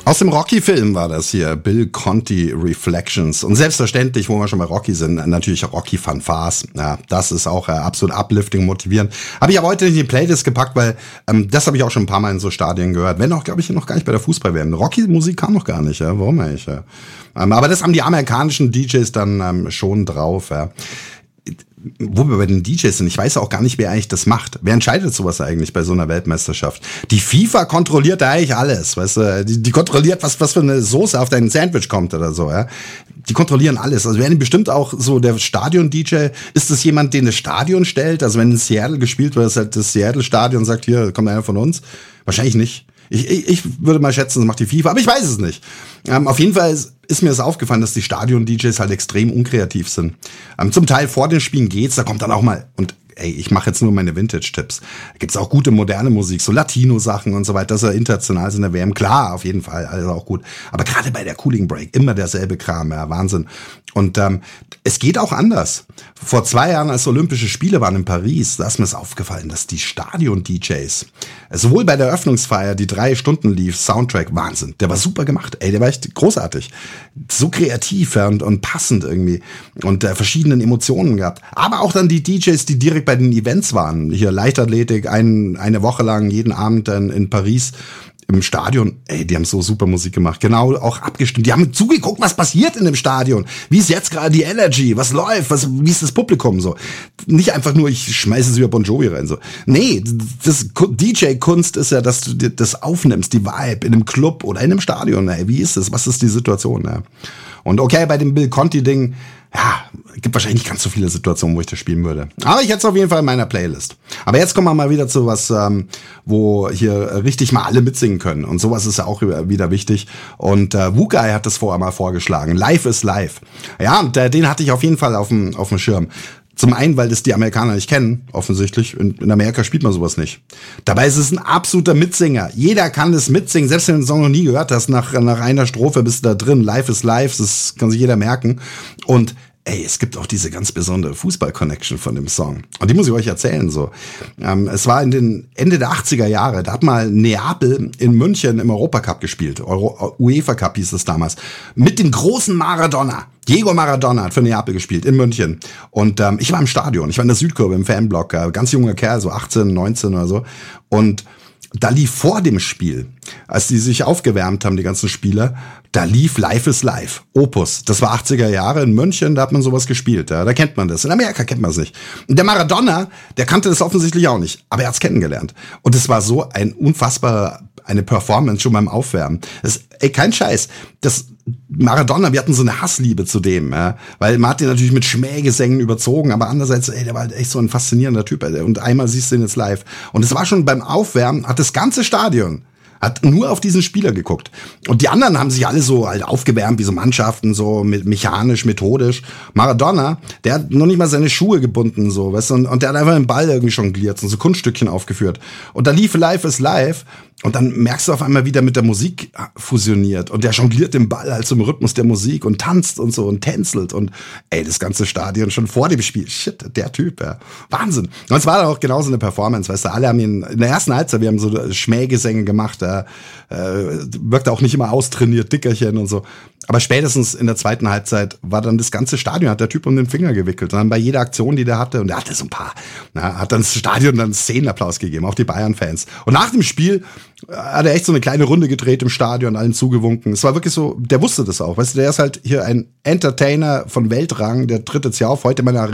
Aus dem Rocky-Film war das hier, Bill Conti Reflections. Und selbstverständlich, wo wir schon bei Rocky sind, natürlich Rocky-Fanfars. Ja, das ist auch absolut uplifting, motivierend. Habe ich aber heute in die Playlist gepackt, weil das habe ich auch schon ein paar Mal in so Stadien gehört. Wenn auch, glaube ich, noch gar nicht bei der Fußball-WM. Rocky-Musik kam noch gar nicht, ja. Warum eigentlich? Ja. Aber das haben die amerikanischen DJs dann schon drauf, ja. Wo wir bei den DJs sind, ich weiß auch gar nicht, wer eigentlich das macht. Wer entscheidet sowas eigentlich bei so einer Weltmeisterschaft? Die FIFA kontrolliert da eigentlich alles, weißt du? Die kontrolliert, was für eine Soße auf dein Sandwich kommt oder so, ja? Die kontrollieren alles. Also werden bestimmt auch so der Stadion-DJ, ist das jemand, den das Stadion stellt? Also wenn in Seattle gespielt wird, dass halt das Seattle-Stadion sagt, hier, kommt einer von uns? Wahrscheinlich nicht. Ich würde mal schätzen, das macht die FIFA, aber ich weiß es nicht. Auf jeden Fall ist mir das aufgefallen, dass die Stadion-DJs halt extrem unkreativ sind. Zum Teil vor den Spielen geht's, da kommt dann auch mal, und ey, ich mache jetzt nur meine Vintage-Tipps. Da gibt's auch gute moderne Musik, so Latino-Sachen und so weiter, dass er international sind in der WM. Klar, auf jeden Fall, alles auch gut. Aber gerade bei der Cooling Break, immer derselbe Kram, ja, Wahnsinn. Und es geht auch anders. Vor 2 Jahren, als Olympische Spiele waren in Paris, da ist mir das aufgefallen, dass die Stadion-DJs, sowohl bei der Eröffnungsfeier, die 3 Stunden lief, Soundtrack, Wahnsinn. Der war super gemacht, ey, der war echt großartig. So kreativ, ja, und passend irgendwie. Und verschiedenen Emotionen gehabt. Aber auch dann die DJs, die direkt bei den Events waren. Hier Leichtathletik, eine Woche lang, jeden Abend dann in Paris im Stadion, ey, die haben so super Musik gemacht. Genau, auch abgestimmt. Die haben zugeguckt, was passiert in dem Stadion. Wie ist jetzt gerade die Energy? Was läuft? Wie ist das Publikum so? Nicht einfach nur, ich schmeiße es über Bon Jovi rein, so. Nee, das DJ-Kunst ist ja, dass du dir das aufnimmst, die Vibe in einem Club oder in einem Stadion, ey. Wie ist es? Was ist die Situation, ja? Und okay, bei dem Bill Conti-Ding, ja, gibt wahrscheinlich nicht ganz so viele Situationen, wo ich das spielen würde. Aber ich hätte es auf jeden Fall in meiner Playlist. Aber jetzt kommen wir mal wieder zu was, wo hier richtig mal alle mitsingen können. Und sowas ist ja auch wieder wichtig. Und Wukai hat das vorher mal vorgeschlagen. Live is live. Ja, und den hatte ich auf jeden Fall auf dem Schirm. Zum einen, weil das die Amerikaner nicht kennen, offensichtlich. In Amerika spielt man sowas nicht. Dabei ist es ein absoluter Mitsinger. Jeder kann das mitsingen, selbst wenn du den Song noch nie gehört hast. Nach einer Strophe bist du da drin. Live is live, das kann sich jeder merken. Und ey, es gibt auch diese ganz besondere Fußball-Connection von dem Song. Und die muss ich euch erzählen, so. Es war in den Ende der 80er Jahre. Da hat mal Neapel in München im Europacup gespielt. UEFA Cup hieß es damals. Mit dem großen Maradona. Diego Maradona hat für Neapel gespielt in München. Und ich war im Stadion. Ich war in der Südkurve im Fanblock. Ganz junger Kerl, so 18, 19 oder so. Und da lief vor dem Spiel, als die sich aufgewärmt haben, die ganzen Spieler, da lief Live is Live, Opus. Das war 80er Jahre in München, da hat man sowas gespielt. Ja, da kennt man das. In Amerika kennt man es nicht. Und der Maradona, der kannte das offensichtlich auch nicht, aber er hat's kennengelernt. Und es war so eine Performance schon beim Aufwärmen. Kein Scheiß. Das Maradona, wir hatten so eine Hassliebe zu dem, ja, weil man hat den natürlich mit Schmähgesängen überzogen, aber andererseits, der war halt echt so ein faszinierender Typ, und einmal siehst du ihn jetzt live. Und es war schon beim Aufwärmen, hat das ganze Stadion hat nur auf diesen Spieler geguckt. Und die anderen haben sich alle so halt aufgewärmt, wie so Mannschaften, so mechanisch, methodisch. Maradona, der hat noch nicht mal seine Schuhe gebunden, so, weißt du, und der hat einfach den Ball irgendwie jongliert und so Kunststückchen aufgeführt. Und da lief Live is Live. Und dann merkst du auf einmal, wie der mit der Musik fusioniert. Und der jongliert den Ball halt zum Rhythmus der Musik und tanzt und so und tänzelt. Und das ganze Stadion schon vor dem Spiel. Shit, der Typ, ja. Wahnsinn. Und es war dann auch genauso eine Performance, weißt du, alle haben ihn, in der ersten Halbzeit, wir haben so Schmähgesänge gemacht, wirkte auch nicht immer austrainiert, Dickerchen und so. Aber spätestens in der zweiten Halbzeit war dann das ganze Stadion, hat der Typ um den Finger gewickelt. Und dann bei jeder Aktion, die der hatte, und der hatte so ein paar, hat dann das Stadion dann Szenenapplaus gegeben, auch die Bayern-Fans. Und nach dem Spiel hat er echt so eine kleine Runde gedreht im Stadion, allen zugewunken. Es war wirklich so, der wusste das auch. Weißt du, der ist halt hier ein Entertainer von Weltrang, der tritt jetzt hier auf, heute in meiner